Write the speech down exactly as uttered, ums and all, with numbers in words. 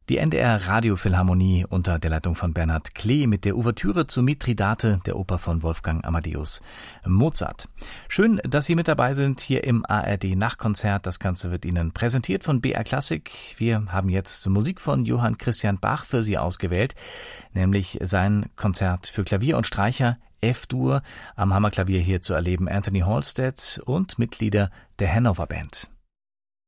Die N D R Radiophilharmonie unter der Leitung von Bernhard Klee mit der Ouvertüre zu Mithridate, der Oper von Wolfgang Amadeus Mozart. Schön, dass Sie mit dabei sind hier im A R D Nachtkonzert. Das Ganze wird Ihnen präsentiert von B R Klassik. Wir haben jetzt Musik von Johann Christian Bach für Sie ausgewählt, nämlich sein Konzert für Klavier und Streicher F-Dur. Am Hammerklavier hier zu erleben Anthony Halstead und Mitglieder der Hanover Band.